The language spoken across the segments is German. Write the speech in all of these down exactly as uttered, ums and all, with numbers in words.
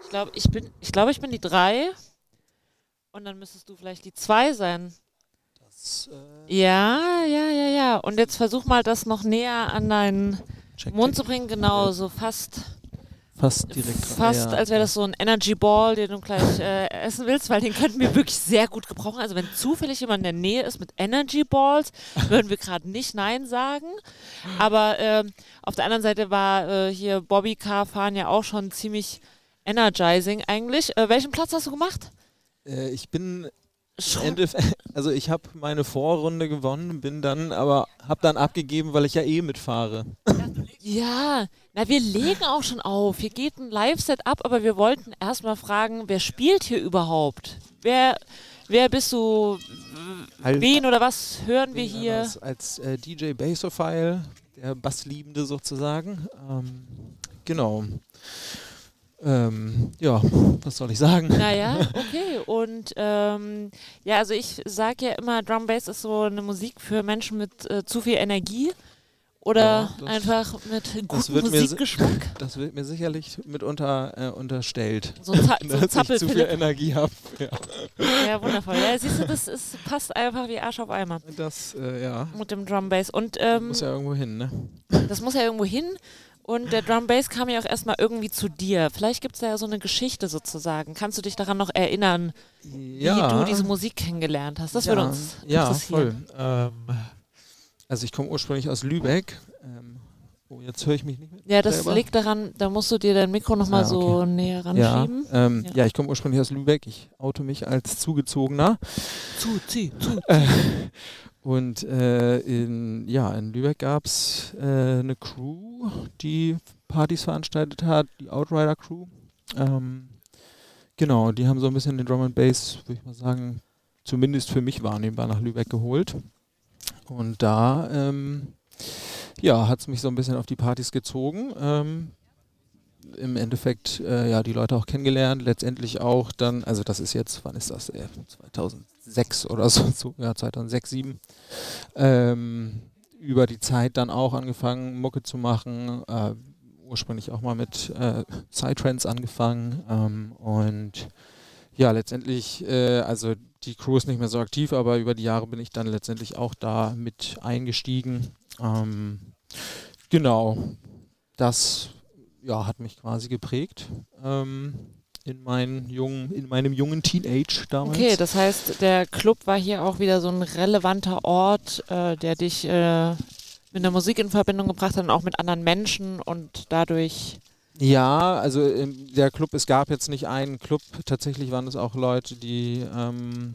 Ich glaube, ich bin, ich glaube, ich bin die drei und dann müsstest du vielleicht die zwei sein. Das, äh, Ja, ja, ja, ja. Und jetzt versuch mal, das noch näher an deinen check, Mund check. zu bringen. Genau, Ja, so fast, fast direkt dran. fast, Ja, als wäre das so ein Energy Ball, den du gleich äh, essen willst, weil den könnten wir wirklich sehr gut gebrauchen. Also wenn zufällig jemand in der Nähe ist mit Energy Balls, würden wir gerade nicht Nein sagen. Aber ähm, auf der anderen Seite war äh, hier Bobby Car fahren ja auch schon ziemlich energizing eigentlich. Äh, welchen Platz hast du gemacht? äh, ich bin im Schon. Endeffekt, also ich habe meine Vorrunde gewonnen, bin dann, aber habe dann abgegeben, weil ich ja eh mitfahre. Ja, na, wir legen auch schon auf. Hier geht ein Live-Set ab, aber wir wollten erstmal fragen, wer spielt hier überhaupt? Wer, wer bist du? Halt, Wen oder was hören wir bin dann hier? als, als äh, D J Basophile, der Bassliebende sozusagen. Ähm, genau. Ähm, ja, was soll ich sagen? Naja, okay. Und ähm, ja, also ich sage ja immer, Drum Bass ist so eine Musik für Menschen mit äh, zu viel Energie Ja, oder das, einfach mit das gutem wird mir, si- Musikgeschmack. das wird mir sicherlich mitunter äh, unterstellt, So ein, Za so ein dass ich zu viel Zappel-Philipp. Energie habe. Ja. Ja, wundervoll. Ja, siehst du, das ist, passt einfach wie Arsch auf Eimer Das, äh, ja, mit dem Drum Bass. Und muss ähm, ja irgendwo hin, ne? das muss ja irgendwo hin. Und der Drum Bass kam ja auch erstmal irgendwie zu dir. Vielleicht gibt es da ja so eine Geschichte sozusagen. Kannst du dich daran noch erinnern, wie du Ja, diese Musik kennengelernt hast? Das ja, würde uns ja, voll. interessieren. Ähm, also ich komme ursprünglich aus Lübeck. Ähm, oh, jetzt höre ich mich nicht mehr Ja, das selber. liegt daran, da musst du dir dein Mikro nochmal Ah, okay. so näher Ja, ranschieben. ähm, Ja. ja, ich komme ursprünglich aus Lübeck. Ich oute mich als Zugezogener. Zu, zieh, zu. Äh, und äh, in, ja, in Lübeck gab es äh, eine Crew, die Partys veranstaltet hat, die Outrider Crew. Ähm, genau, die haben so ein bisschen den Drum and Bass, würde ich mal sagen, zumindest für mich wahrnehmbar nach Lübeck geholt. Und da ähm, ja, hat es mich so ein bisschen auf die Partys gezogen. Ähm, Im Endeffekt äh, ja die Leute auch kennengelernt, letztendlich auch dann, also das ist jetzt, wann ist das? Äh, zweitausendsechs oder so, so ja, zweitausendsechs, zweitausendsieben. Ähm, über die Zeit dann auch angefangen, Mucke zu machen, äh, ursprünglich auch mal mit äh, Psytrance angefangen ähm, und ja, letztendlich, äh, also die Crew ist nicht mehr so aktiv, aber über die Jahre bin ich dann letztendlich auch da mit eingestiegen. Ähm, genau, das ja, hat mich quasi geprägt ähm, in, meinen jungen, in meinem jungen Teenage Okay, damals. das heißt, der Club war hier auch wieder so ein relevanter Ort, äh, der dich äh, mit der Musik in Verbindung gebracht hat und auch mit anderen Menschen und dadurch. Ja, also ähm, der Club, es gab jetzt nicht einen Club, tatsächlich waren es auch Leute, die ähm,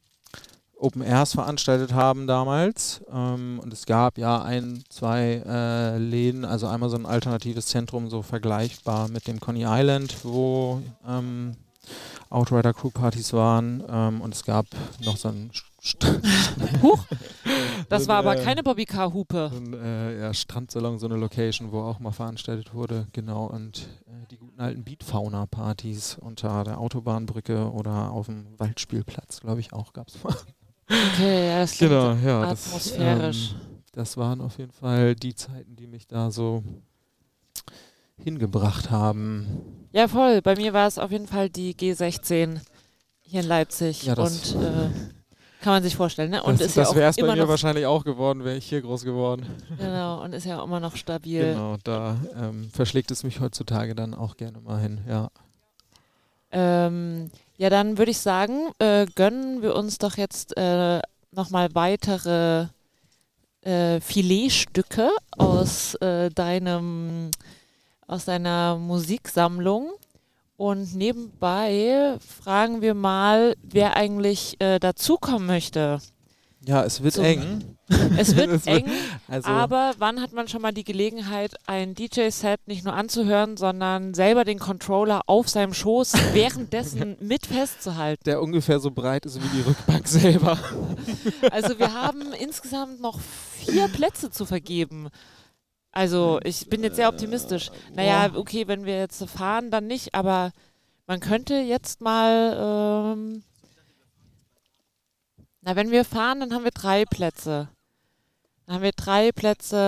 Open Airs veranstaltet haben damals. Ähm, und es gab ja ein, zwei äh, Läden, also einmal so ein alternatives Zentrum, so vergleichbar mit dem Coney Island, wo ähm, Outrider Crew Partys waren. Ähm, und es gab noch so ein St Huch, das so war ein, aber äh, keine Bobby Car-Hupe. so ein äh, ja, Strandsalon, so eine Location, wo auch mal veranstaltet wurde. Genau. Und äh, die guten alten Beatfauna-Partys unter der Autobahnbrücke oder auf dem Waldspielplatz, glaube ich, auch gab es mal. Okay, ja, das klingt Genau, ja, das, atmosphärisch. ähm, das waren auf jeden Fall die Zeiten, die mich da so hingebracht haben. Ja, voll. Bei mir war es auf jeden Fall die G sechzehn hier in Leipzig. Ja, das, Und äh, kann man sich vorstellen, ne? Und das, ist ja das auch wäre es bei immer mir noch, wahrscheinlich auch geworden, wäre ich hier groß geworden. genau, und ist ja auch immer noch stabil. Genau, da ähm, verschlägt es mich heutzutage dann auch gerne mal hin, ja. Ähm, ja, dann würde ich sagen, äh, gönnen wir uns doch jetzt äh, nochmal weitere äh, Filetstücke aus äh, deinem, aus deiner Musiksammlung. Und nebenbei fragen wir mal, wer eigentlich äh, dazukommen möchte. Ja, es wird Zum- eng. Es wird Es eng, also, aber wann hat man schon mal die Gelegenheit, ein D J-Set nicht nur anzuhören, sondern selber den Controller auf seinem Schoß währenddessen mit festzuhalten? der ungefähr so breit ist wie die Rückbank selber. Also wir haben insgesamt noch vier Plätze zu vergeben. Also ich bin jetzt sehr optimistisch. Naja, Boah. okay, wenn wir jetzt fahren, dann nicht, aber man könnte jetzt mal, ähm, na, wenn wir fahren, dann haben wir drei Plätze. Dann haben wir drei Plätze